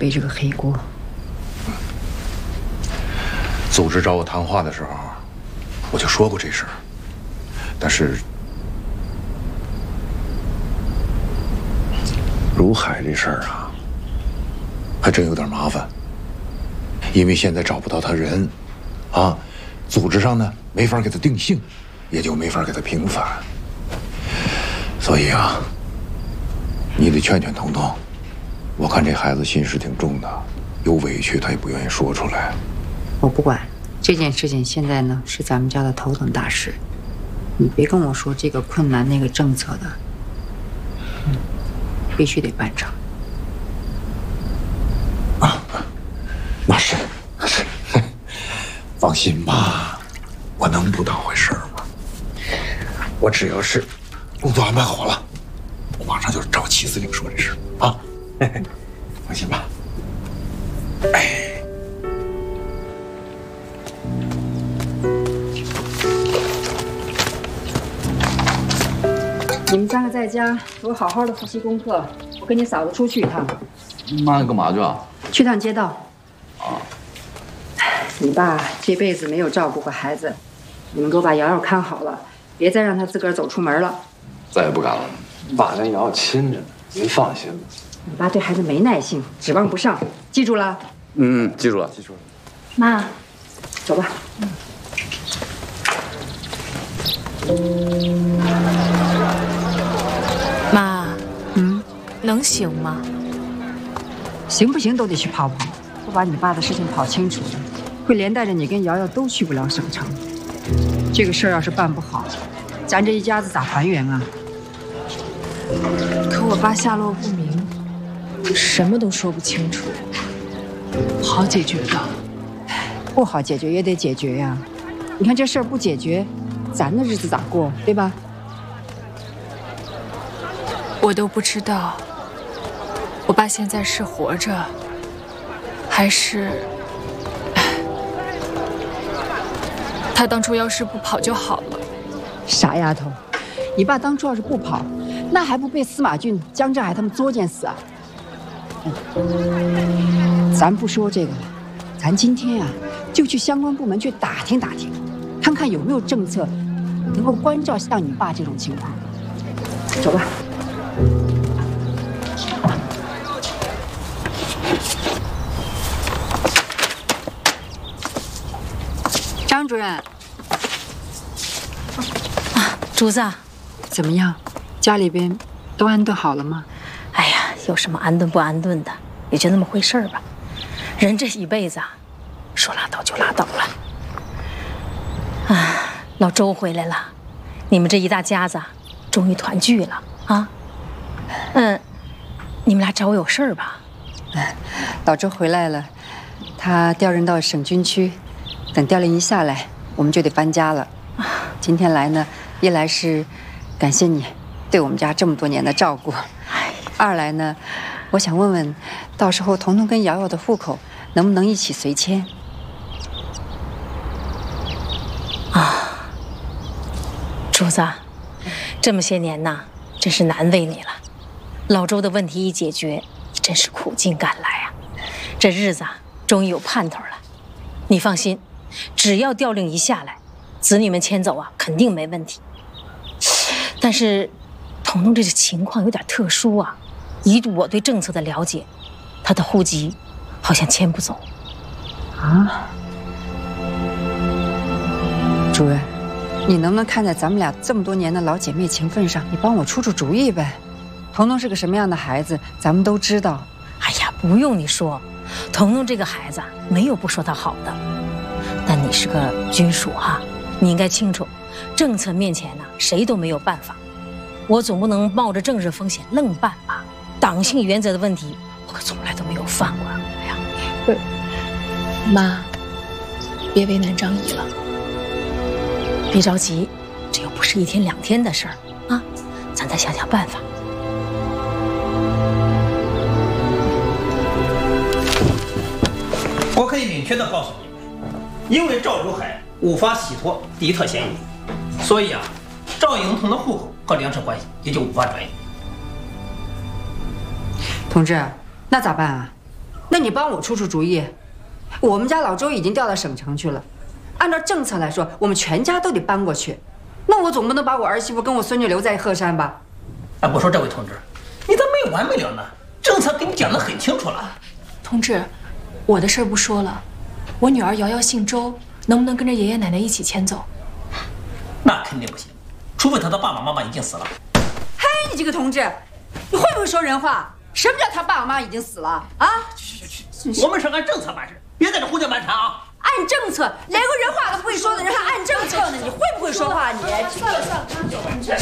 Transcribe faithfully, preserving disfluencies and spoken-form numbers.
背这个黑锅。 组织找我谈话的时候，我就说过这事儿，但是如海这事儿啊，还真有点麻烦，因为现在找不到他人，啊，组织上呢没法给他定性，也就没法给他平反，所以啊，你得劝劝彤彤。我看这孩子心事挺重的，有委屈他也不愿意说出来。 我不管这件事情，现在呢是咱们家的头等大事，你别跟我说这个困难那个政策的，嗯，必须得办成。 啊，那是那是，放心吧，我能不当回事吗？我只要是工作安排好了，我马上就找齐司令说这事啊，放心吧。哎。 你们三个在家给我好好的复习功课，我跟你嫂子出去一趟。 妈，你干嘛去啊？ 去趟街道。 啊。 你爸这辈子没有照顾过孩子，你们给我把瑶瑶看好了，别再让她自个儿走出门了。 再也不敢了。爸跟瑶瑶亲着呢，您放心吧。 你爸对孩子没耐性，指望不上，记住了。 嗯，记住了，记住了。 妈，走吧。 嗯。妈， 嗯， 能行吗？ 行不行都得去跑跑，不把你爸的事情跑清楚了，会连带着你跟瑶瑶都去不了省城。这个事儿要是办不好，咱这一家子咋团圆啊？ 可我爸下落不明，什么都说不清楚，好解决的。 不好解决也得解决呀。你看这事儿不解决，咱的日子咋过，对吧？ 我都不知道，我爸现在是活着，还是……他当初要是不跑就好了。 傻丫头，你爸当初要是不跑，那还不被司马俊、江振海他们作践死啊？嗯，咱不说这个了，咱今天呀、啊，就去相关部门去打听打听，看看有没有政策能够关照像你爸这种情况。走吧。张主任，啊， 主子， 怎么样？家里边都安顿好了吗？ 哎呀，有什么安顿不安顿的，也就那么回事儿吧。人这一辈子啊，说拉倒就拉倒了。啊，老周回来了，你们这一大家子终于团聚了啊。嗯，你们俩找我有事儿吧？ 老周回来了，他调任到省军区。等调令一下来，我们就得搬家了。今天来呢，一来是感谢你对我们家这么多年的照顾，二来呢，我想问问，到时候彤彤跟瑶瑶的户口能不能一起随迁？ 啊，主子，这么些年呐，真是难为你了。老周的问题一解决，你真是苦尽甘来啊！这日子啊，终于有盼头了。你放心。只要调令一下来，子女们迁走啊，肯定没问题。但是，彤彤这个情况有点特殊啊，以我对政策的了解，她的户籍好像迁不走。 啊，主任，你能不能看在咱们俩这么多年的老姐妹情分上，你帮我出出主意呗？彤彤是个什么样的孩子，咱们都知道。 哎呀，不用你说，彤彤这个孩子没有不说她好的。但你是个军属哈、啊，你应该清楚，政策面前呢，谁都没有办法。我总不能冒着政治风险愣办吧？党性原则的问题，我可从来都没有犯过。哎呀， 不，妈，别为难张姨了。 别着急，这又不是一天两天的事儿啊，咱再想想办法。 我可以明确地告诉你。因为赵如海无法洗脱敌特嫌疑，所以啊，赵颖彤的户口和粮食关系也就无法转移。 同志，那咋办啊？ 那你帮我出出主意。我们家老周已经调到省城去了，按照政策来说，我们全家都得搬过去。那我总不能把我儿媳妇跟我孙女留在鹤山吧？ 哎，我说这位同志，你咋没完没了呢？政策给你讲得很清楚了。 同志，我的事儿不说了，我女儿瑶瑶姓周，能不能跟着爷爷奶奶一起迁走？ 那肯定不行，除非她的爸爸妈妈已经死了。 嘿，你这个同志，你会不会说人话？什么叫他爸爸妈妈已经死了啊？ 去去去，我们是按政策办事，别在这胡搅蛮缠啊！ 按政策，连个人话都不会说的人还按政策呢？你会不会说话？你算了算了，